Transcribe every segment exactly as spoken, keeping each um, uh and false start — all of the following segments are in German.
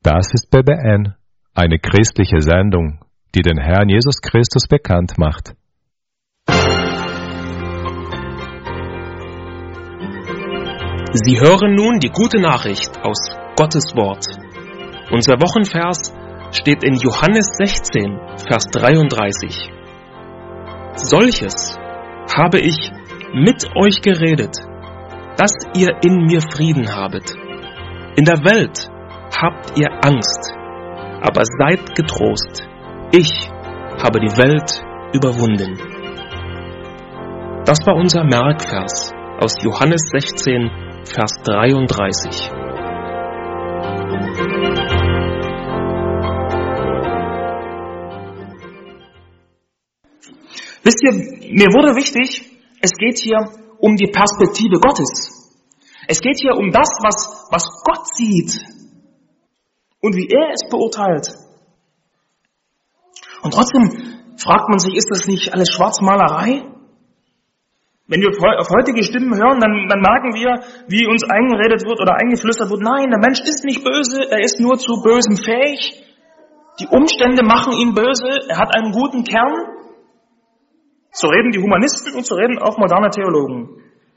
Das ist B B N, eine christliche Sendung, die den Herrn Jesus Christus bekannt macht. Sie hören nun die gute Nachricht aus Gottes Wort. Unser Wochenvers steht in Johannes sechzehn, Vers dreiunddreißig. Solches habe ich mit euch geredet, dass ihr in mir Frieden habet. In der Welt habt ihr Angst, aber seid getrost. Ich habe die Welt überwunden. Das war unser Merkvers aus Johannes sechzehn, Vers dreiunddreißig. Wisst ihr, mir wurde wichtig, es geht hier um die Perspektive Gottes. Es geht hier um das, was, was Gott sieht und wie er es beurteilt. Und trotzdem fragt man sich, ist das nicht alles Schwarzmalerei? Wenn wir auf heutige Stimmen hören, dann, dann merken wir, wie uns eingeredet wird oder eingeflüstert wird, nein, der Mensch ist nicht böse, er ist nur zu Bösem fähig. Die Umstände machen ihn böse, er hat einen guten Kern. So reden die Humanisten und so reden auch moderne Theologen.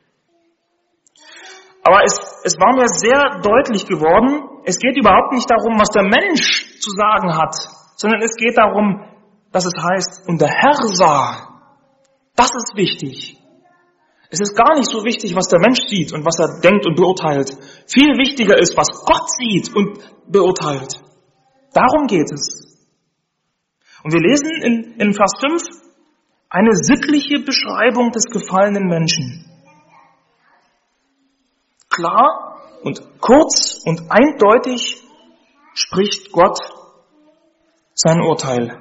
Aber es, es war mir sehr deutlich geworden, es geht überhaupt nicht darum, was der Mensch zu sagen hat, sondern es geht darum, dass es heißt, und der Herr sah. Das ist wichtig. Es ist gar nicht so wichtig, was der Mensch sieht und was er denkt und beurteilt. Viel wichtiger ist, was Gott sieht und beurteilt. Darum geht es. Und wir lesen in, in Vers fünf eine sittliche Beschreibung des gefallenen Menschen. Klar und kurz und eindeutig spricht Gott sein Urteil.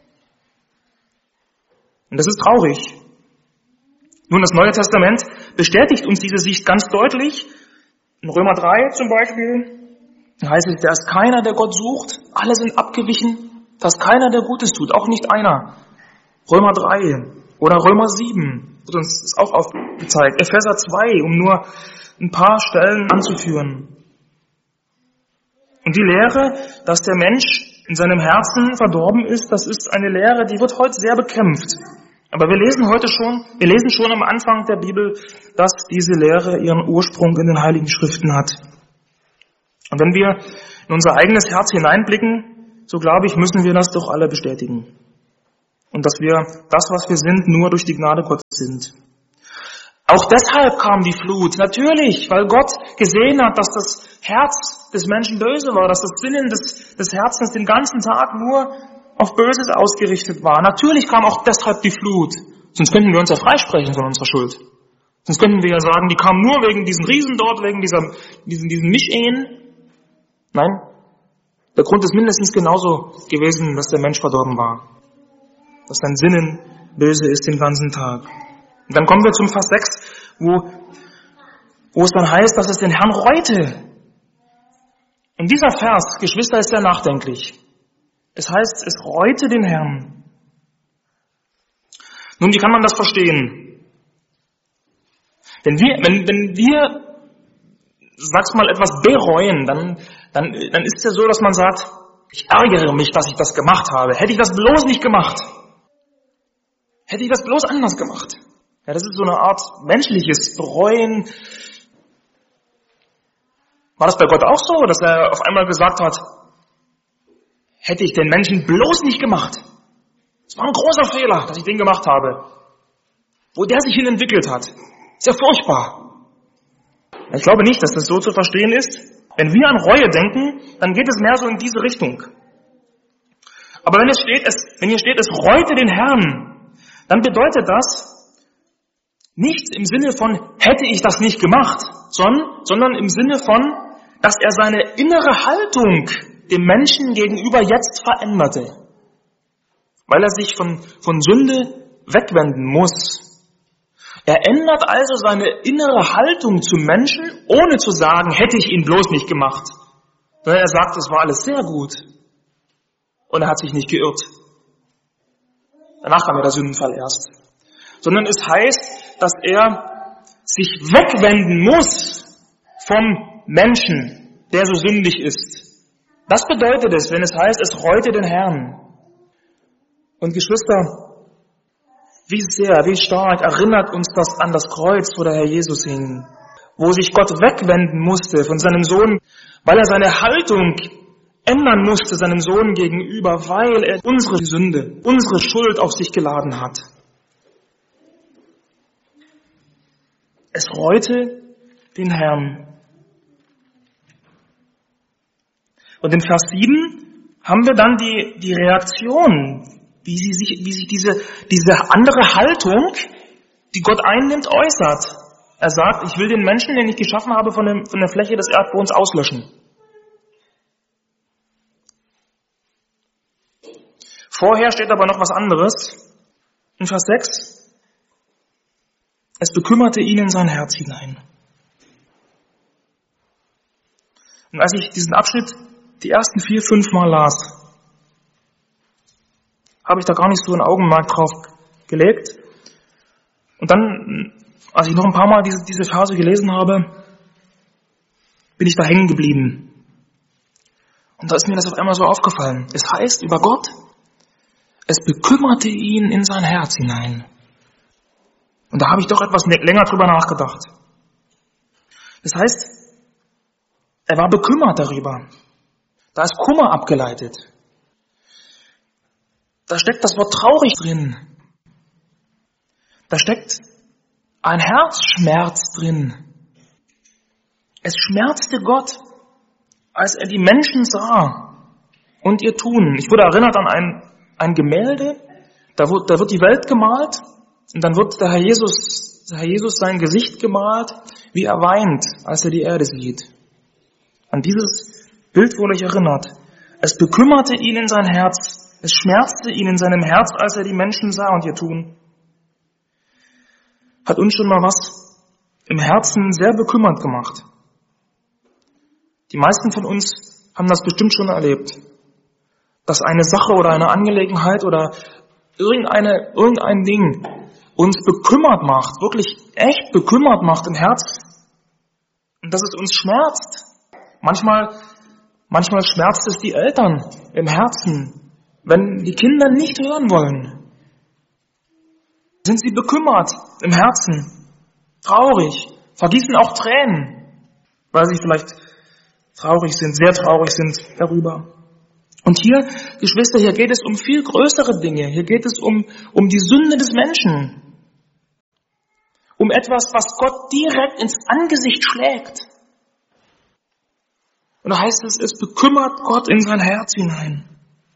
Und das ist traurig. Nun, das Neue Testament bestätigt uns diese Sicht ganz deutlich. In Römer drei zum Beispiel, da heißt es, da ist keiner, der Gott sucht, alle sind abgewichen, da ist keiner, der Gutes tut, auch nicht einer. Römer drei oder Römer sieben wird uns das auch aufgezeigt. Epheser zwei, um nur ein paar Stellen anzuführen. Und die Lehre, dass der Mensch in seinem Herzen verdorben ist, das ist eine Lehre, die wird heute sehr bekämpft. Aber wir lesen heute schon, wir lesen schon am Anfang der Bibel, dass diese Lehre ihren Ursprung in den Heiligen Schriften hat. Und wenn wir in unser eigenes Herz hineinblicken, so glaube ich, müssen wir das doch alle bestätigen. Und dass wir das, was wir sind, nur durch die Gnade Gottes sind. Auch deshalb kam die Flut. Natürlich, weil Gott gesehen hat, dass das Herz des Menschen böse war, dass das Sinnen des, des Herzens den ganzen Tag nur auf Böses ausgerichtet war. Natürlich kam auch deshalb die Flut. Sonst könnten wir uns ja freisprechen von unserer Schuld. Sonst könnten wir ja sagen, die kam nur wegen diesen Riesen dort, wegen dieser, diesen, diesen Mischehen. Nein, der Grund ist mindestens genauso gewesen, dass der Mensch verdorben war. Dass sein Sinnen böse ist den ganzen Tag. Und dann kommen wir zum Vers sechs, wo, wo es dann heißt, dass es den Herrn reute. Und dieser Vers, Geschwister, ist sehr nachdenklich. Es heißt, es reute den Herrn. Nun, wie kann man das verstehen? Wenn wir, wenn, wenn wir, sag's mal, etwas bereuen, dann, dann, dann ist es ja so, dass man sagt, ich ärgere mich, dass ich das gemacht habe. Hätte ich das bloß nicht gemacht. Hätte ich das bloß anders gemacht. Ja, das ist so eine Art menschliches Bereuen. War das bei Gott auch so, dass er auf einmal gesagt hat, hätte ich den Menschen bloß nicht gemacht. Es war ein großer Fehler, dass ich den gemacht habe. Wo der sich hin entwickelt hat. Ist ja furchtbar. Ich glaube nicht, dass das so zu verstehen ist. Wenn wir an Reue denken, dann geht es mehr so in diese Richtung. Aber wenn es steht, es, wenn hier steht, es reute den Herrn, dann bedeutet das nichts im Sinne von, hätte ich das nicht gemacht, sondern, sondern im Sinne von, dass er seine innere Haltung dem Menschen gegenüber jetzt veränderte, weil er sich von, von Sünde wegwenden muss. Er ändert also seine innere Haltung zum Menschen, ohne zu sagen, hätte ich ihn bloß nicht gemacht. Sondern er sagt, es war alles sehr gut. Und er hat sich nicht geirrt. Danach kam ja der Sündenfall erst. Sondern es heißt, dass er sich wegwenden muss vom Menschen, der so sündig ist. Das bedeutet es, wenn es heißt, es reute den Herrn. Und Geschwister, wie sehr, wie stark erinnert uns das an das Kreuz, wo der Herr Jesus hing, wo sich Gott wegwenden musste von seinem Sohn, weil er seine Haltung ändern musste seinem Sohn gegenüber, weil er unsere Sünde, unsere Schuld auf sich geladen hat. Es reute den Herrn. Und in Vers sieben haben wir dann die, die Reaktion, wie, sie sich, wie sich diese, diese andere Haltung, die Gott einnimmt, äußert. Er sagt, ich will den Menschen, den ich geschaffen habe, von, dem, von der Fläche des Erdbodens auslöschen. Vorher steht aber noch was anderes. In Vers sechs. Es bekümmerte ihn in sein Herz hinein. Und als ich diesen Abschnitt die ersten vier, fünf Mal las, habe ich da gar nicht so ein Augenmerk drauf gelegt. Und dann, als ich noch ein paar Mal diese, diese Verse gelesen habe, bin ich da hängen geblieben. Und da ist mir das auf einmal so aufgefallen. Es heißt über Gott, es bekümmerte ihn in sein Herz hinein. Und da habe ich doch etwas länger drüber nachgedacht. Das heißt, er war bekümmert darüber. Da ist Kummer abgeleitet. Da steckt das Wort traurig drin. Da steckt ein Herzschmerz drin. Es schmerzte Gott, als er die Menschen sah und ihr Tun. Ich wurde erinnert an ein, ein Gemälde, da wird, da wird die Welt gemalt und dann wird der Herr Jesus, der Herr Jesus sein Gesicht gemalt, wie er weint, als er die Erde sieht. An dieses Bild wurde ich erinnert. Es bekümmerte ihn in sein Herz, es schmerzte ihn in seinem Herz, als er die Menschen sah und ihr Tun. Hat uns schon mal was im Herzen sehr bekümmert gemacht. Die meisten von uns haben das bestimmt schon erlebt, dass eine Sache oder eine Angelegenheit oder irgendeine, irgendein Ding uns bekümmert macht, wirklich echt bekümmert macht im Herzen. Und dass es uns schmerzt. Manchmal, manchmal schmerzt es die Eltern im Herzen, wenn die Kinder nicht hören wollen. Sind sie bekümmert im Herzen, traurig, vergießen auch Tränen, weil sie vielleicht traurig sind, sehr traurig sind darüber. Und hier, Geschwister, hier geht es um viel größere Dinge. Hier geht es um, um die Sünde des Menschen. Um etwas, was Gott direkt ins Angesicht schlägt. Und da heißt es, es bekümmert Gott in sein Herz hinein.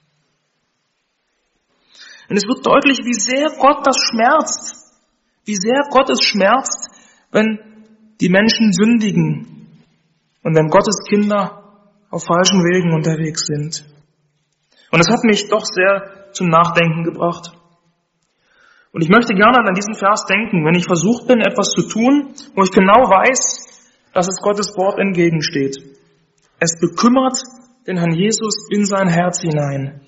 Und es wird deutlich, wie sehr Gott das schmerzt. Wie sehr Gott es schmerzt, wenn die Menschen sündigen. Und wenn Gottes Kinder auf falschen Wegen unterwegs sind. Und es hat mich doch sehr zum Nachdenken gebracht. Und ich möchte gerne an diesen Vers denken, wenn ich versucht bin, etwas zu tun, wo ich genau weiß, dass es Gottes Wort entgegensteht. Es bekümmert den Herrn Jesus in sein Herz hinein.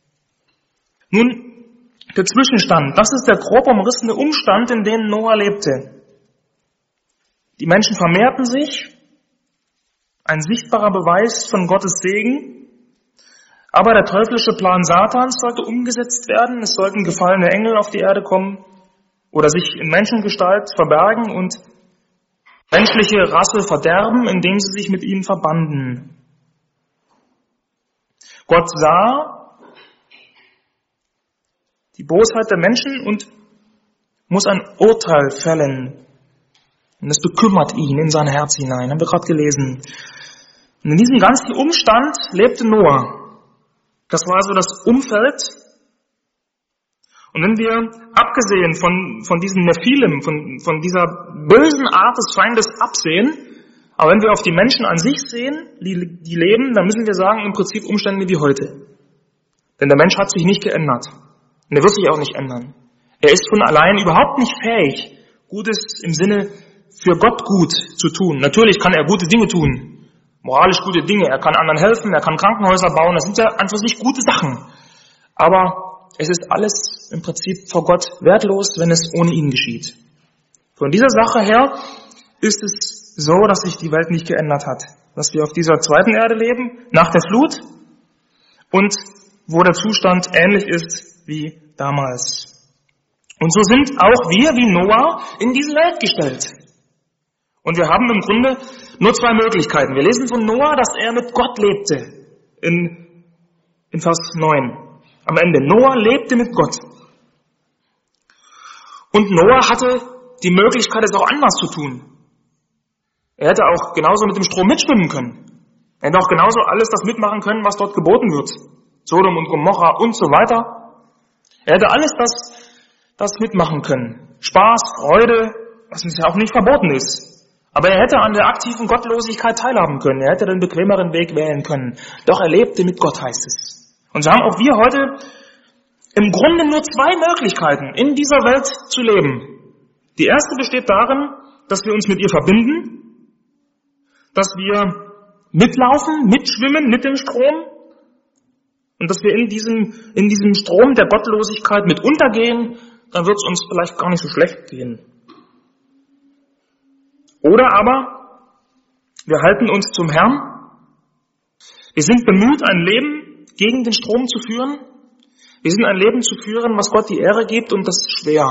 Nun, der Zwischenstand, das ist der grob umrissene Umstand, in dem Noah lebte. Die Menschen vermehrten sich, ein sichtbarer Beweis von Gottes Segen, aber der teuflische Plan Satans sollte umgesetzt werden, es sollten gefallene Engel auf die Erde kommen oder sich in Menschengestalt verbergen und menschliche Rasse verderben, indem sie sich mit ihnen verbanden. Gott sah die Bosheit der Menschen und muss ein Urteil fällen. Und es bekümmert ihn in sein Herz hinein, haben wir gerade gelesen. Und in diesem ganzen Umstand lebte Noah. Das war also das Umfeld. Und wenn wir, abgesehen von, von diesem Nephilim, von, von dieser bösen Art des Feindes absehen, aber wenn wir auf die Menschen an sich sehen, die, die leben, dann müssen wir sagen, im Prinzip Umstände wie heute. Denn der Mensch hat sich nicht geändert. Und er wird sich auch nicht ändern. Er ist von allein überhaupt nicht fähig, Gutes im Sinne für Gott gut zu tun. Natürlich kann er gute Dinge tun. Moralisch gute Dinge. Er kann anderen helfen, er kann Krankenhäuser bauen. Das sind ja an für sich gute Sachen. Aber es ist alles im Prinzip vor Gott wertlos, wenn es ohne ihn geschieht. Von dieser Sache her ist es so, dass sich die Welt nicht geändert hat. Dass wir auf dieser zweiten Erde leben, nach der Flut, und wo der Zustand ähnlich ist wie damals. Und so sind auch wir wie Noah in diese Welt gestellt. Und wir haben im Grunde nur zwei Möglichkeiten. Wir lesen von Noah, dass er mit Gott lebte. In, in Vers neun. Am Ende. Noah lebte mit Gott. Und Noah hatte die Möglichkeit, es auch anders zu tun. Er hätte auch genauso mit dem Strom mitschwimmen können. Er hätte auch genauso alles das mitmachen können, was dort geboten wird. Sodom und Gomorra und so weiter. Er hätte alles das, das mitmachen können. Spaß, Freude, was uns ja auch nicht verboten ist. Aber er hätte an der aktiven Gottlosigkeit teilhaben können. Er hätte den bequemeren Weg wählen können. Doch er lebte mit Gott, heißt es. Und so haben auch wir heute im Grunde nur zwei Möglichkeiten, in dieser Welt zu leben. Die erste besteht darin, dass wir uns mit ihr verbinden, dass wir mitlaufen, mitschwimmen mit dem Strom und dass wir in diesem, in diesem Strom der Gottlosigkeit mit untergehen, dann wird es uns vielleicht gar nicht so schlecht gehen. Oder aber, wir halten uns zum Herrn. Wir sind bemüht, ein Leben gegen den Strom zu führen. Wir sind ein Leben zu führen, was Gott die Ehre gibt, und das ist schwer.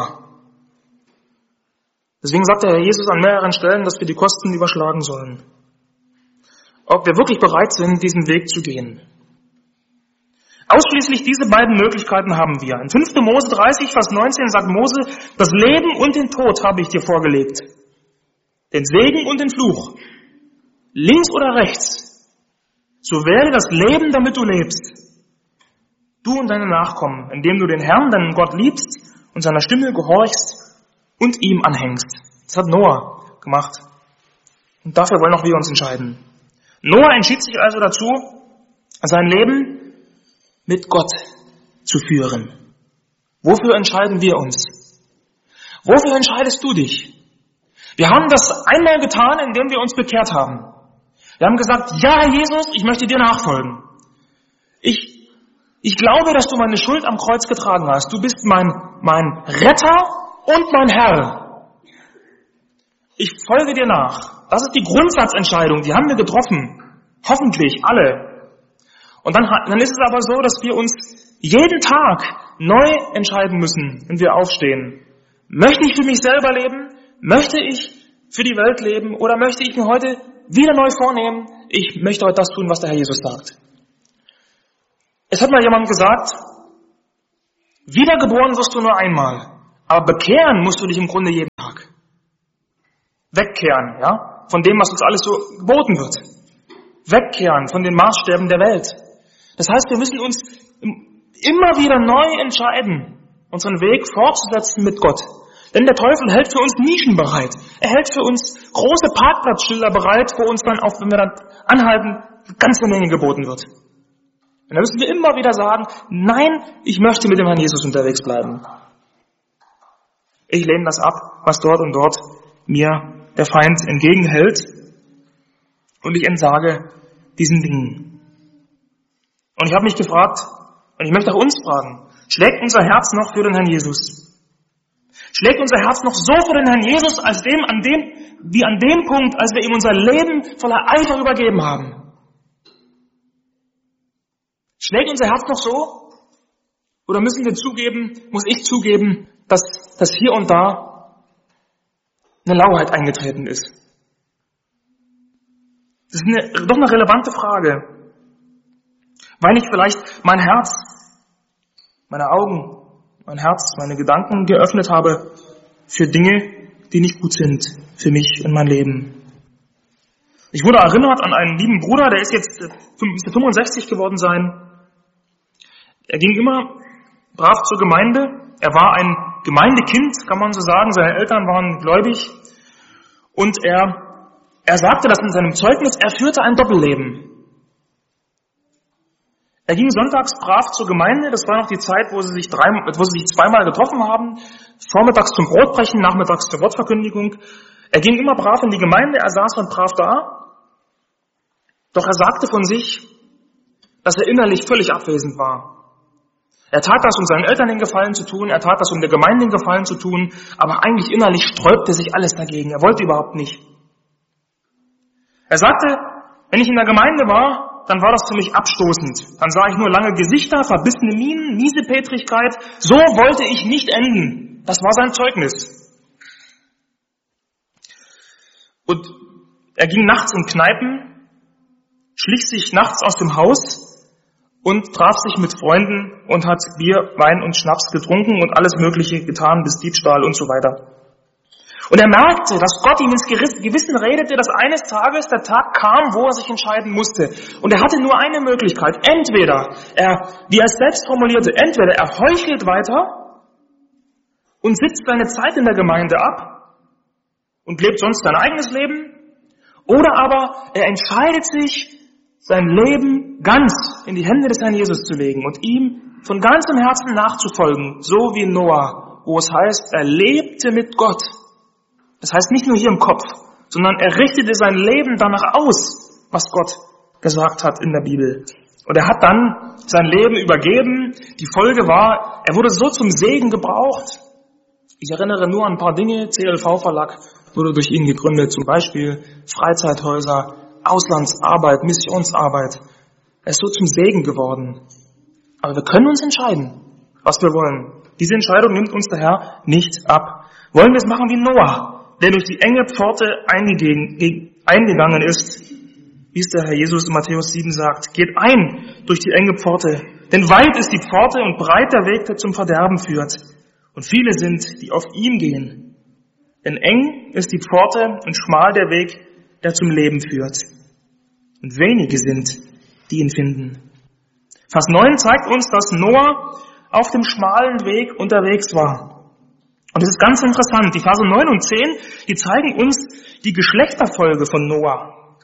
Deswegen sagt der Herr Jesus an mehreren Stellen, dass wir die Kosten überschlagen sollen. Ob wir wirklich bereit sind, diesen Weg zu gehen. Ausschließlich diese beiden Möglichkeiten haben wir. In fünfter Mose dreißig, Vers neunzehn sagt Mose, das Leben und den Tod habe ich dir vorgelegt. Den Segen und den Fluch, links oder rechts, so wähle das Leben, damit du lebst, du und deine Nachkommen, indem du den Herrn, deinen Gott, liebst und seiner Stimme gehorchst und ihm anhängst. Das hat Noah gemacht. Und dafür wollen auch wir uns entscheiden. Noah entschied sich also dazu, sein Leben mit Gott zu führen. Wofür entscheiden wir uns? Wofür entscheidest du dich? Wir haben das einmal getan, indem wir uns bekehrt haben. Wir haben gesagt, ja, Herr Jesus, ich möchte dir nachfolgen. Ich, ich glaube, dass du meine Schuld am Kreuz getragen hast. Du bist mein, mein Retter und mein Herr. Ich folge dir nach. Das ist die Grundsatzentscheidung, die haben wir getroffen. Hoffentlich alle. Und dann, dann ist es aber so, dass wir uns jeden Tag neu entscheiden müssen, wenn wir aufstehen. Möchte ich für mich selber leben? Möchte ich für die Welt leben oder möchte ich mir heute wieder neu vornehmen, ich möchte heute das tun, was der Herr Jesus sagt? Es hat mal jemand gesagt, wiedergeboren wirst du nur einmal, aber bekehren musst du dich im Grunde jeden Tag. Wegkehren, ja, von dem, was uns alles so geboten wird. Wegkehren von den Maßstäben der Welt. Das heißt, wir müssen uns immer wieder neu entscheiden, unseren Weg fortzusetzen mit Gott. Denn der Teufel hält für uns Nischen bereit. Er hält für uns große Parkplatzschilder bereit, wo uns dann, auch wenn wir dann anhalten, eine ganze Menge geboten wird. Und da müssen wir immer wieder sagen, nein, ich möchte mit dem Herrn Jesus unterwegs bleiben. Ich lehne das ab, was dort und dort mir der Feind entgegenhält. Und ich entsage diesen Dingen. Und ich habe mich gefragt, und ich möchte auch uns fragen, schlägt unser Herz noch für den Herrn Jesus? Schlägt unser Herz noch so für den Herrn Jesus, als dem, an dem, wie an dem Punkt, als wir ihm unser Leben voller Eifer übergeben haben? Schlägt unser Herz noch so? Oder müssen wir zugeben, muss ich zugeben, dass, dass hier und da eine Lauheit eingetreten ist? Das ist eine, doch eine relevante Frage. Weil ich vielleicht mein Herz, meine Augen, mein Herz, meine Gedanken geöffnet habe für Dinge, die nicht gut sind für mich und mein Leben. Ich wurde erinnert an einen lieben Bruder, der ist jetzt fünfundsechzig geworden sein. Er ging immer brav zur Gemeinde. Er war ein Gemeindekind, kann man so sagen. Seine Eltern waren gläubig. Und er, er sagte das in seinem Zeugnis, er führte ein Doppelleben. Er ging sonntags brav zur Gemeinde, das war noch die Zeit, wo sie sich drei, wo sie sich zweimal getroffen haben, vormittags zum Brotbrechen, nachmittags zur Wortverkündigung. Er ging immer brav in die Gemeinde, er saß dann brav da, doch er sagte von sich, dass er innerlich völlig abwesend war. Er tat das, um seinen Eltern den Gefallen zu tun, er tat das, um der Gemeinde den Gefallen zu tun, aber eigentlich innerlich sträubte sich alles dagegen, er wollte überhaupt nicht. Er sagte, wenn ich in der Gemeinde war, dann war das für mich abstoßend. Dann sah ich nur lange Gesichter, verbissene Mienen, Miesepetrigkeit. So wollte ich nicht enden. Das war sein Zeugnis. Und er ging nachts in Kneipen, schlich sich nachts aus dem Haus und traf sich mit Freunden und hat Bier, Wein und Schnaps getrunken und alles Mögliche getan, bis Diebstahl und so weiter. Und er merkte, dass Gott ihm ins Gewissen redete, dass eines Tages der Tag kam, wo er sich entscheiden musste. Und er hatte nur eine Möglichkeit. Entweder er, wie er es selbst formulierte, entweder er heuchelt weiter und sitzt seine Zeit in der Gemeinde ab und lebt sonst sein eigenes Leben, oder aber er entscheidet sich, sein Leben ganz in die Hände des Herrn Jesus zu legen und ihm von ganzem Herzen nachzufolgen, so wie Noah, wo es heißt, er lebte mit Gott. Das heißt nicht nur hier im Kopf, sondern er richtete sein Leben danach aus, was Gott gesagt hat in der Bibel. Und er hat dann sein Leben übergeben. Die Folge war, er wurde so zum Segen gebraucht. Ich erinnere nur an ein paar Dinge. C L V-Verlag wurde durch ihn gegründet, zum Beispiel Freizeithäuser, Auslandsarbeit, Missionsarbeit. Er ist so zum Segen geworden. Aber wir können uns entscheiden, was wir wollen. Diese Entscheidung nimmt uns der Herr nicht ab. Wollen wir es machen wie Noah, der durch die enge Pforte eingegangen ist, wie es der Herr Jesus in Matthäus sieben sagt. Geht ein durch die enge Pforte, denn weit ist die Pforte und breit der Weg, der zum Verderben führt. Und viele sind, die auf ihn gehen. Denn eng ist die Pforte und schmal der Weg, der zum Leben führt. Und wenige sind, die ihn finden. Vers neun zeigt uns, dass Noah auf dem schmalen Weg unterwegs war. Und es ist ganz interessant, die Verse neun und zehn, die zeigen uns die Geschlechterfolge von Noah.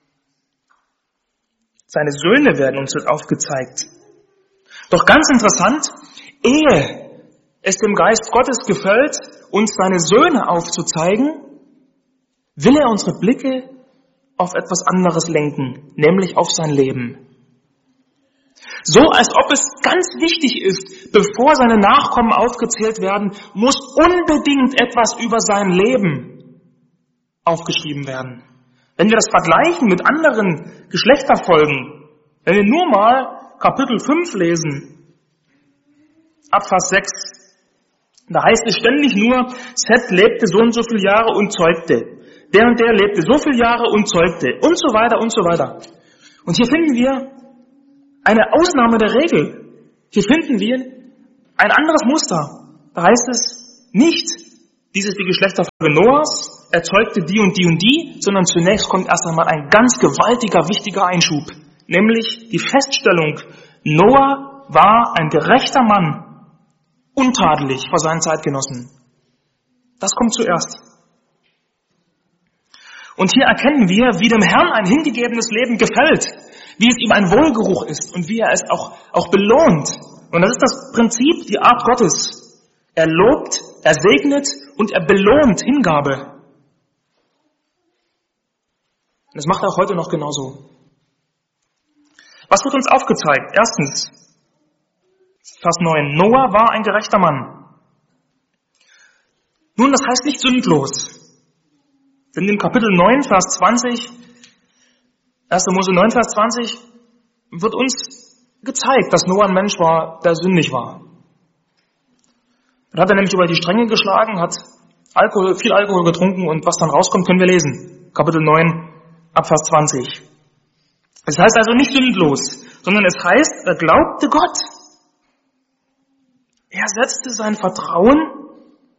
Seine Söhne werden uns dort aufgezeigt. Doch ganz interessant, ehe es dem Geist Gottes gefällt, uns seine Söhne aufzuzeigen, will er unsere Blicke auf etwas anderes lenken, nämlich auf sein Leben. So als ob es ganz wichtig ist, bevor seine Nachkommen aufgezählt werden, muss unbedingt etwas über sein Leben aufgeschrieben werden. Wenn wir das vergleichen mit anderen Geschlechterfolgen, wenn wir nur mal Kapitel fünf lesen, ab Vers sechs, da heißt es ständig nur, Seth lebte so und so viele Jahre und zeugte. Der und der lebte so viele Jahre und zeugte. Und so weiter und so weiter. Und hier finden wir eine Ausnahme der Regel. Hier finden wir ein anderes Muster. Da heißt es nicht, dies ist die Geschlechterfolge Noahs, er zeugte die und die und die, sondern zunächst kommt erst einmal ein ganz gewaltiger, wichtiger Einschub. Nämlich die Feststellung, Noah war ein gerechter Mann, untadelig vor seinen Zeitgenossen. Das kommt zuerst. Und hier erkennen wir, wie dem Herrn ein hingegebenes Leben gefällt, wie es ihm ein Wohlgeruch ist und wie er es auch, auch belohnt. Und das ist das Prinzip, die Art Gottes. Er lobt, er segnet und er belohnt Hingabe. Und das macht er auch heute noch genauso. Was wird uns aufgezeigt? Erstens, Vers neun. Noah war ein gerechter Mann. Nun, das heißt nicht sündlos. Denn im Kapitel neun, Vers zwanzig, erster Mose neun, Vers zwanzig, wird uns gezeigt, dass Noah ein Mensch war, der sündig war. Dann hat er nämlich über die Stränge geschlagen, hat Alkohol, viel Alkohol getrunken und was dann rauskommt, können wir lesen. Kapitel neun, ab Vers zwanzig. Es heißt also nicht sündlos, sondern es heißt, er glaubte Gott. Er setzte sein Vertrauen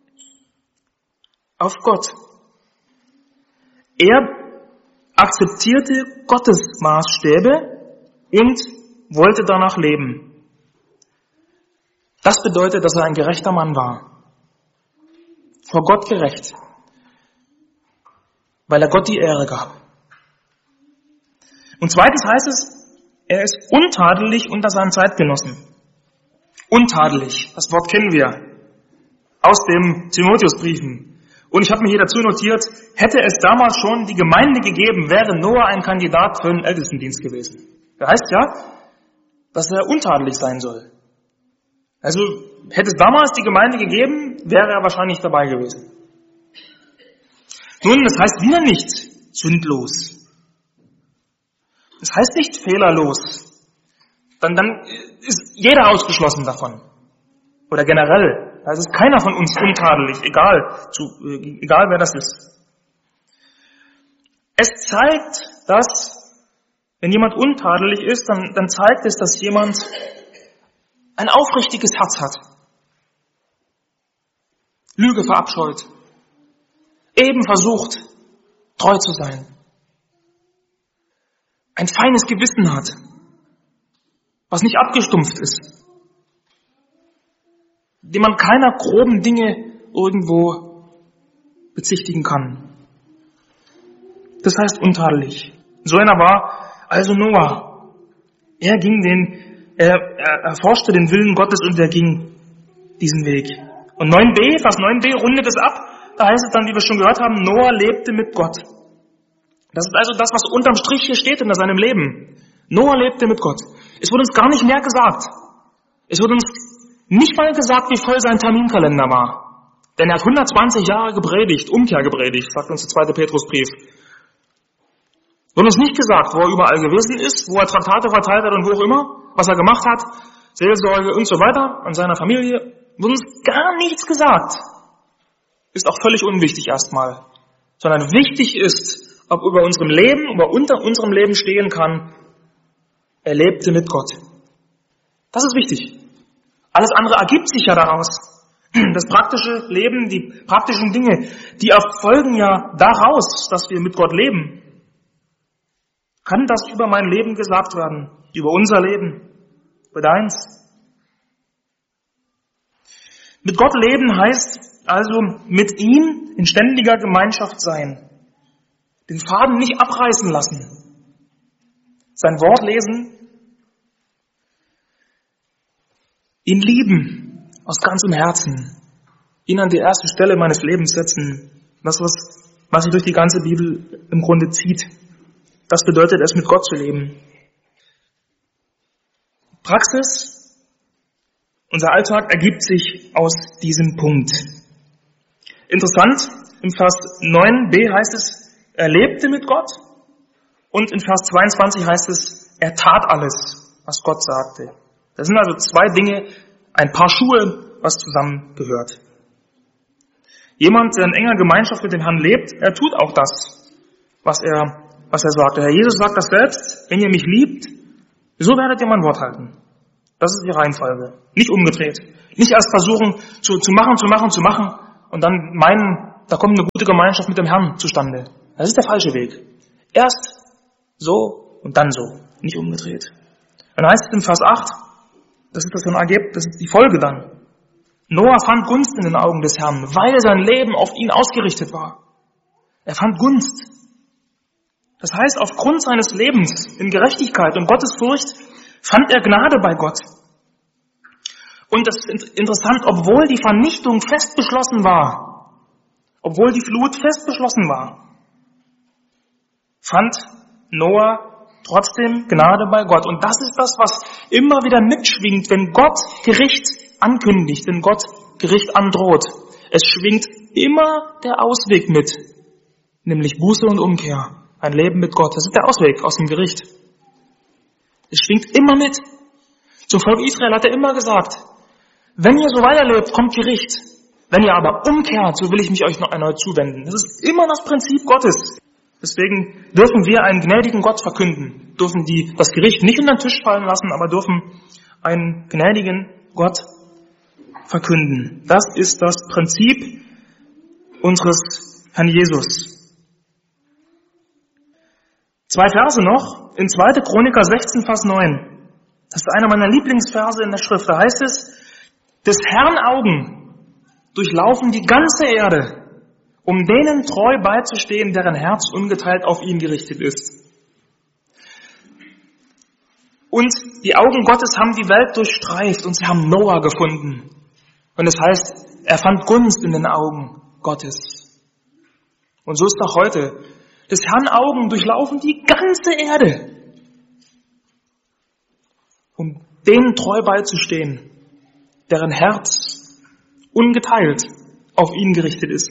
auf Gott. Er akzeptierte Gottes Maßstäbe und wollte danach leben. Das bedeutet, dass er ein gerechter Mann war. Vor Gott gerecht. Weil er Gott die Ehre gab. Und zweitens heißt es, er ist untadelig unter seinen Zeitgenossen. Untadelig, das Wort kennen wir aus den Timotheusbriefen. Und ich habe mir hier dazu notiert, hätte es damals schon die Gemeinde gegeben, wäre Noah ein Kandidat für den Ältestendienst gewesen. Das heißt ja, dass er untadelig sein soll. Also hätte es damals die Gemeinde gegeben, wäre er wahrscheinlich dabei gewesen. Nun, das heißt wieder nicht sündlos. Das heißt nicht fehlerlos. Dann, dann ist jeder ausgeschlossen davon. Oder generell. Da ist keiner von uns untadelig, egal, zu, egal wer das ist. Es zeigt, dass, wenn jemand untadelig ist, dann, dann zeigt es, dass jemand ein aufrichtiges Herz hat. Lüge verabscheut. Eben versucht, treu zu sein. Ein feines Gewissen hat, was nicht abgestumpft ist. Dem man keiner groben Dinge irgendwo bezichtigen kann. Das heißt untadelig. So einer war also Noah. Er ging den, er, er erforschte den Willen Gottes und er ging diesen Weg. Und neun b, Vers neun b rundet es ab. Da heißt es dann, wie wir schon gehört haben, Noah lebte mit Gott. Das ist also das, was unterm Strich hier steht in seinem Leben. Noah lebte mit Gott. Es wurde uns gar nicht mehr gesagt. Es wurde uns nicht mal gesagt, wie voll sein Terminkalender war. Denn er hat hundertzwanzig Jahre gepredigt, Umkehr gepredigt, sagt uns der zweite Petrusbrief. Wurde uns nicht gesagt, wo er überall gewesen ist, wo er Traktate verteilt hat und wo auch immer, was er gemacht hat, Seelsorge und so weiter, an seiner Familie. Wurde uns gar nichts gesagt. Ist auch völlig unwichtig erstmal. Sondern wichtig ist, ob über unserem Leben, über unter unserem Leben stehen kann, er lebte mit Gott. Das ist wichtig. Alles andere ergibt sich ja daraus. Das praktische Leben, die praktischen Dinge, die erfolgen ja daraus, dass wir mit Gott leben. Kann das über mein Leben gesagt werden? Über unser Leben? Über deins? Mit Gott leben heißt also mit ihm in ständiger Gemeinschaft sein. Den Faden nicht abreißen lassen. Sein Wort lesen. Ihn lieben aus ganzem Herzen. Ihn an die erste Stelle meines Lebens setzen. Das, was, was sich durch die ganze Bibel im Grunde zieht. Das bedeutet es, mit Gott zu leben. Praxis, unser Alltag ergibt sich aus diesem Punkt. Interessant, im Vers neun b heißt es, er lebte mit Gott. Und in Vers zweiundzwanzig heißt es, er tat alles, was Gott sagte. Das sind also zwei Dinge, ein Paar Schuhe, was zusammengehört. Jemand, der in enger Gemeinschaft mit dem Herrn lebt, er tut auch das, was er was er sagt. Der Herr Jesus sagt das selbst, wenn ihr mich liebt, so werdet ihr mein Wort halten. Das ist die Reihenfolge. Nicht umgedreht. Nicht erst versuchen zu, zu machen, zu machen, zu machen und dann meinen, da kommt eine gute Gemeinschaft mit dem Herrn zustande. Das ist der falsche Weg. Erst so und dann so. Nicht umgedreht. Dann heißt es im Vers acht, das ist das Ergebnis, das ist die Folge dann. Noah fand Gunst in den Augen des Herrn, weil sein Leben auf ihn ausgerichtet war. Er fand Gunst. Das heißt, aufgrund seines Lebens in Gerechtigkeit und Gottesfurcht fand er Gnade bei Gott. Und das ist interessant, obwohl die Vernichtung fest beschlossen war, obwohl die Flut fest beschlossen war, fand Noah trotzdem Gnade bei Gott. Und das ist das, was immer wieder mitschwingt, wenn Gott Gericht ankündigt, wenn Gott Gericht androht. Es schwingt immer der Ausweg mit, nämlich Buße und Umkehr. Ein Leben mit Gott. Das ist der Ausweg aus dem Gericht. Es schwingt immer mit. Zum Volk Israel hat er immer gesagt, wenn ihr so weiterlebt, kommt Gericht. Wenn ihr aber umkehrt, so will ich mich euch noch erneut zuwenden. Das ist immer das Prinzip Gottes. Deswegen dürfen wir einen gnädigen Gott verkünden. Dürfen die das Gericht nicht unter den Tisch fallen lassen, aber dürfen einen gnädigen Gott verkünden. Das ist das Prinzip unseres Herrn Jesus. Zwei Verse noch, in zweite Chroniker sechzehn, Vers neun. Das ist einer meiner Lieblingsverse in der Schrift. Da heißt es, des Herrn Augen durchlaufen die ganze Erde, um denen treu beizustehen, deren Herz ungeteilt auf ihn gerichtet ist. Und die Augen Gottes haben die Welt durchstreift und sie haben Noah gefunden. Und das heißt, er fand Gunst in den Augen Gottes. Und so ist auch heute. Des Herrn Augen durchlaufen die ganze Erde, um denen treu beizustehen, deren Herz ungeteilt auf ihn gerichtet ist.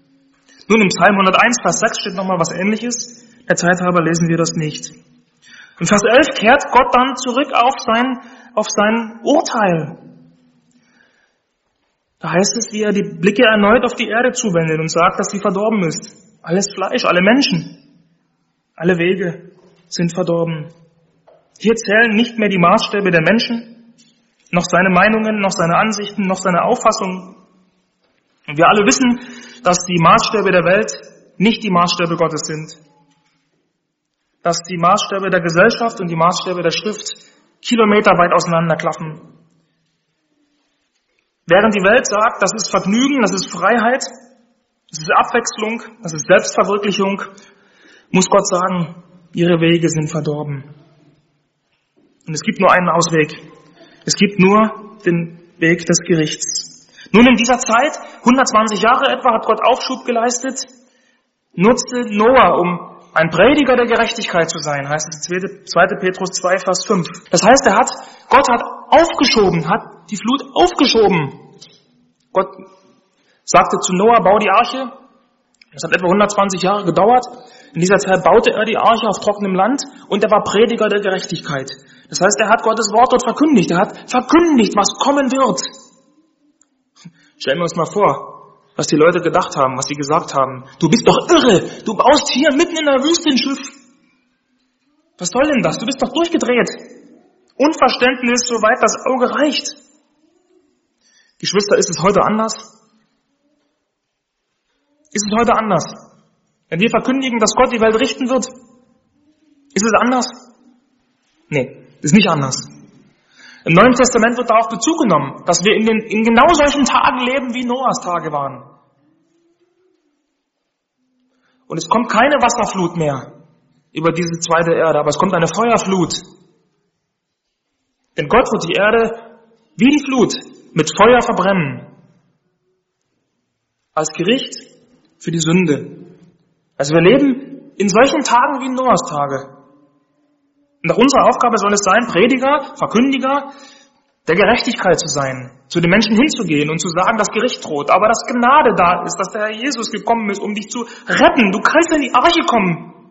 Nun im Psalm hunderteins, Vers sechs steht nochmal was Ähnliches. Der Zeit halber lesen wir das nicht. In Vers elf kehrt Gott dann zurück auf sein, auf sein Urteil. Da heißt es, wie er die Blicke erneut auf die Erde zuwendet und sagt, dass sie verdorben ist. Alles Fleisch, alle Menschen, alle Wege sind verdorben. Hier zählen nicht mehr die Maßstäbe der Menschen, noch seine Meinungen, noch seine Ansichten, noch seine Auffassungen. Und wir alle wissen, dass die Maßstäbe der Welt nicht die Maßstäbe Gottes sind. Dass die Maßstäbe der Gesellschaft und die Maßstäbe der Schrift kilometerweit auseinanderklaffen. Während die Welt sagt, das ist Vergnügen, das ist Freiheit, das ist Abwechslung, das ist Selbstverwirklichung, muss Gott sagen, ihre Wege sind verdorben. Und es gibt nur einen Ausweg. Es gibt nur den Weg des Gerichts. Nun in dieser Zeit, hundertzwanzig Jahre etwa, hat Gott Aufschub geleistet, nutzte Noah, um ein Prediger der Gerechtigkeit zu sein, heißt es in zweiter Petrus zwei, Vers fünf. Das heißt, er hat, Gott hat aufgeschoben, hat die Flut aufgeschoben. Gott sagte zu Noah, bau die Arche. Das hat etwa hundertzwanzig Jahre gedauert. In dieser Zeit baute er die Arche auf trockenem Land und er war Prediger der Gerechtigkeit. Das heißt, er hat Gottes Wort dort verkündigt. Er hat verkündigt, was kommen wird. Stellen wir uns mal vor, was die Leute gedacht haben, was sie gesagt haben. Du bist doch irre, du baust hier mitten in der Wüste ein Schiff. Was soll denn das? Du bist doch durchgedreht. Unverständnis, soweit das Auge reicht. Geschwister, ist es heute anders? Ist es heute anders? Wenn wir verkündigen, dass Gott die Welt richten wird, ist es anders? Nee, ist nicht anders. Im Neuen Testament wird darauf Bezug genommen, dass wir in, den, in genau solchen Tagen leben, wie Noahs Tage waren. Und es kommt keine Wasserflut mehr über diese zweite Erde, aber es kommt eine Feuerflut. Denn Gott wird die Erde wie die Flut mit Feuer verbrennen. Als Gericht für die Sünde. Also wir leben in solchen Tagen wie Noahs Tage. Und auch unsere Aufgabe soll es sein, Prediger, Verkündiger der Gerechtigkeit zu sein, zu den Menschen hinzugehen und zu sagen, dass Gericht droht, aber dass Gnade da ist, dass der Herr Jesus gekommen ist, um dich zu retten. Du kannst in die Arche kommen,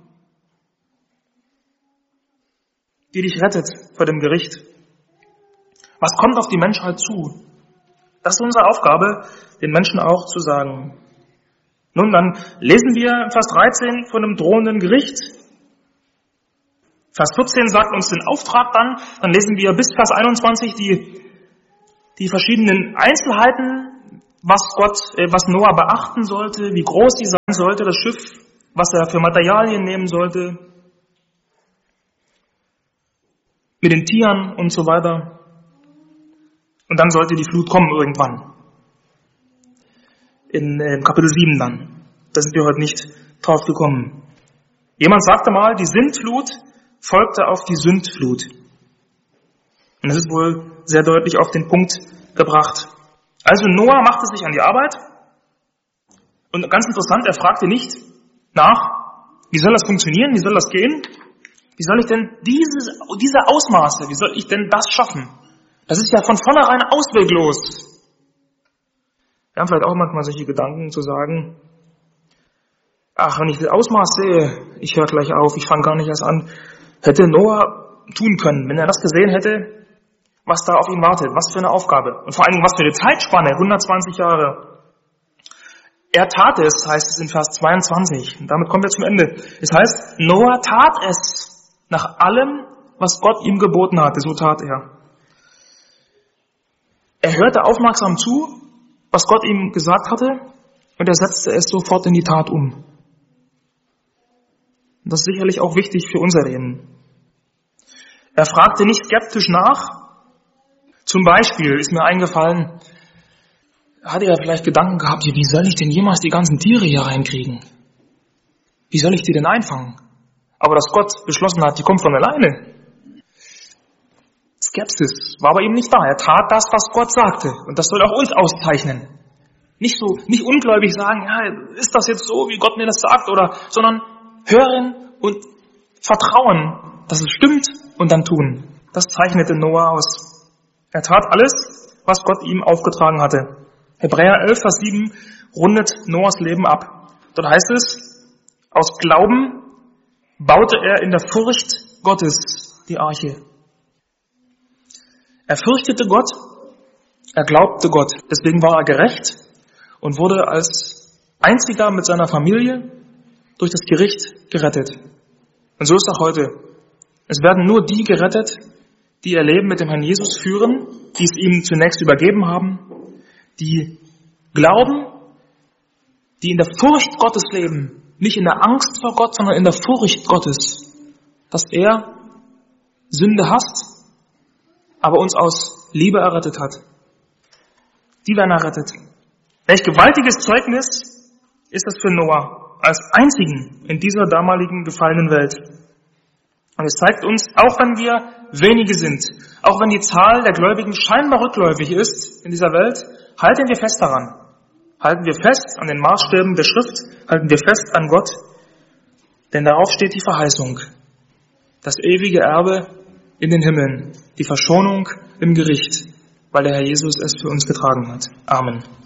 die dich rettet vor dem Gericht. Was kommt auf die Menschheit zu? Das ist unsere Aufgabe, den Menschen auch zu sagen. Nun, dann lesen wir in Vers dreizehn von einem drohenden Gericht. Vers vierzehn sagt uns den Auftrag dann, dann lesen wir bis Vers einundzwanzig die, die verschiedenen Einzelheiten, was Gott, äh, was Noah beachten sollte, wie groß die sein sollte, das Schiff, was er für Materialien nehmen sollte, mit den Tieren und so weiter. Und dann sollte die Flut kommen irgendwann. In äh, Kapitel sieben dann. Da sind wir heute nicht drauf gekommen. Jemand sagte mal, die Sintflut folgte auf die Sündflut. Und das ist wohl sehr deutlich auf den Punkt gebracht. Also Noah machte sich an die Arbeit. Und ganz interessant, er fragte nicht nach, wie soll das funktionieren, wie soll das gehen? Wie soll ich denn dieses, diese Ausmaße, wie soll ich denn das schaffen? Das ist ja von vornherein ausweglos. Wir haben vielleicht auch manchmal solche Gedanken zu sagen, ach, wenn ich das Ausmaß sehe, ich höre gleich auf, ich fange gar nicht erst an. Hätte Noah tun können, wenn er das gesehen hätte, was da auf ihn wartet, was für eine Aufgabe. Und vor allen Dingen, was für eine Zeitspanne, hundertzwanzig Jahre. Er tat es, heißt es in Vers zweiundzwanzig. Und damit kommen wir zum Ende. Es heißt, Noah tat es nach allem, was Gott ihm geboten hatte. So tat er. Er hörte aufmerksam zu, was Gott ihm gesagt hatte, und er setzte es sofort in die Tat um. Und das ist sicherlich auch wichtig für unser Leben. Er fragte nicht skeptisch nach. Zum Beispiel ist mir eingefallen, hatte er vielleicht Gedanken gehabt, wie soll ich denn jemals die ganzen Tiere hier reinkriegen? Wie soll ich die denn einfangen? Aber dass Gott beschlossen hat, die kommen von alleine. Skepsis war bei ihm nicht da. Er tat das, was Gott sagte. Und das soll auch uns auszeichnen. Nicht so, nicht ungläubig sagen, ja, ist das jetzt so, wie Gott mir das sagt, oder, sondern hören und vertrauen, dass es stimmt, und dann tun. Das zeichnete Noah aus. Er tat alles, was Gott ihm aufgetragen hatte. Hebräer elf, Vers sieben rundet Noahs Leben ab. Dort heißt es, aus Glauben baute er in der Furcht Gottes, die Arche. Er fürchtete Gott, er glaubte Gott, deswegen war er gerecht und wurde als einziger mit seiner Familie durch das Gericht gerettet. Und so ist auch heute. Es werden nur die gerettet, die ihr Leben mit dem Herrn Jesus führen, die es ihm zunächst übergeben haben, die glauben, die in der Furcht Gottes leben, nicht in der Angst vor Gott, sondern in der Furcht Gottes, dass er Sünde hasst, aber uns aus Liebe errettet hat. Die werden errettet. Welch gewaltiges Zeugnis ist das für Noah, als einzigen in dieser damaligen gefallenen Welt. Und es zeigt uns, auch wenn wir wenige sind, auch wenn die Zahl der Gläubigen scheinbar rückläufig ist in dieser Welt, halten wir fest daran. Halten wir fest an den Maßstäben der Schrift, halten wir fest an Gott, denn darauf steht die Verheißung, das ewige Erbe in den Himmeln, die Verschonung im Gericht, weil der Herr Jesus es für uns getragen hat. Amen.